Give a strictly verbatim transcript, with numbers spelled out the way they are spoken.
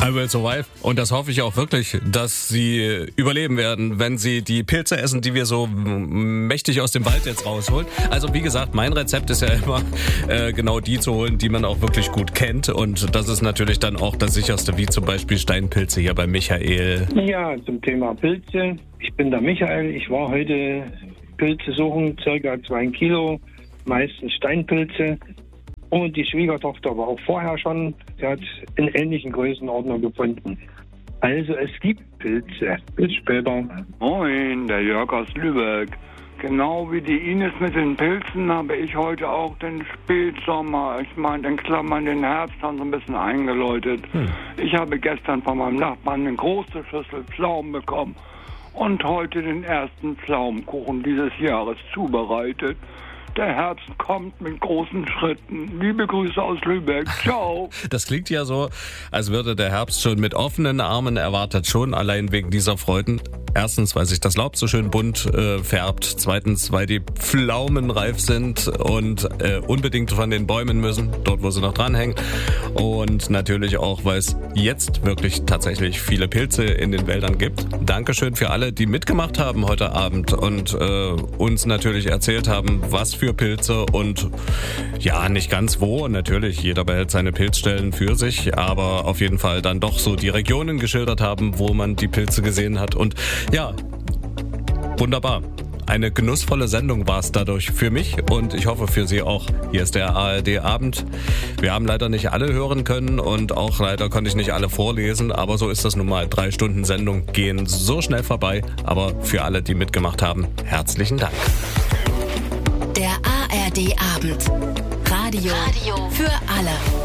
I will survive. Und das hoffe ich auch wirklich, dass sie überleben werden, wenn sie die Pilze essen, die wir so mächtig aus dem Wald jetzt rausholen. Also wie gesagt, mein Rezept ist ja immer äh, genau die zu holen, die man auch wirklich gut kennt. Und das ist natürlich dann auch das sicherste, wie zum Beispiel Steinpilze hier bei Michael. Ja, zum Thema Pilze. Ich bin der Michael. Ich war heute Pilze suchen, circa zwei Kilo, meistens Steinpilze. Und die Schwiegertochter war auch vorher schon. Sie hat in ähnlichen Größenordnung gefunden. Also es gibt Pilze. Bis später. Moin, der Jörg aus Lübeck. Genau wie die Ines mit den Pilzen habe ich heute auch den Spätsommer, ich meine in Klammern den Herbst, dann so ein bisschen eingeläutet. Hm. Ich habe gestern von meinem Nachbarn eine große Schüssel Pflaumen bekommen und heute den ersten Pflaumenkuchen dieses Jahres zubereitet. Der Herbst kommt mit großen Schritten. Liebe Grüße aus Lübeck. Ciao. Das klingt ja so, als würde der Herbst schon mit offenen Armen erwartet, schon allein wegen dieser Freuden. Erstens, weil sich das Laub so schön bunt äh, färbt. Zweitens, weil die Pflaumen reif sind und äh, unbedingt von den Bäumen müssen, dort wo sie noch dranhängen. Und natürlich auch, weil es jetzt wirklich tatsächlich viele Pilze in den Wäldern gibt. Dankeschön für alle, die mitgemacht haben heute Abend und äh, uns natürlich erzählt haben, was für Pilze und ja, nicht ganz wo. Natürlich, jeder behält seine Pilzstellen für sich, aber auf jeden Fall dann doch so die Regionen geschildert haben, wo man die Pilze gesehen hat. Und ja, wunderbar. Eine genussvolle Sendung war es dadurch für mich und ich hoffe für Sie auch. Hier ist der A R D-Abend. Wir haben leider nicht alle hören können und auch leider konnte ich nicht alle vorlesen, aber so ist das nun mal. Drei Stunden Sendung gehen so schnell vorbei, aber für alle, die mitgemacht haben, herzlichen Dank. Der A R D-Abend. Radio, Radio für alle.